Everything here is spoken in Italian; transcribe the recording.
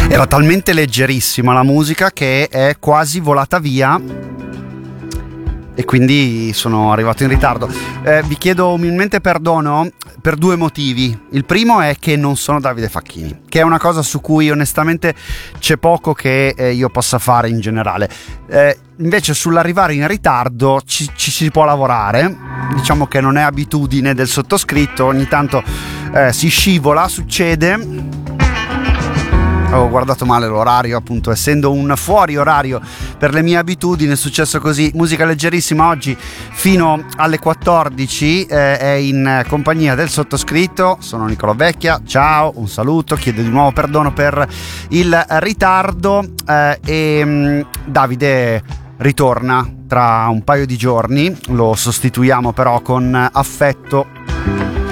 Era talmente leggerissima la musica che è quasi volata via e quindi sono arrivato in ritardo. Vi chiedo umilmente perdono per due motivi. Il primo è che non sono Davide Facchini, che è una cosa su cui onestamente c'è poco che io possa fare in generale. Invece sull'arrivare in ritardo ci si può lavorare. Diciamo che non è abitudine del sottoscritto, ogni tanto si scivola, succede. Ho guardato male l'orario, appunto, essendo un fuori orario per le mie abitudini è successo così. Musica leggerissima oggi fino alle 14, è in compagnia del sottoscritto. Sono Nicolò Vecchia, ciao, un saluto, chiedo di nuovo perdono per il ritardo e Davide ritorna tra un paio di giorni, lo sostituiamo però con affetto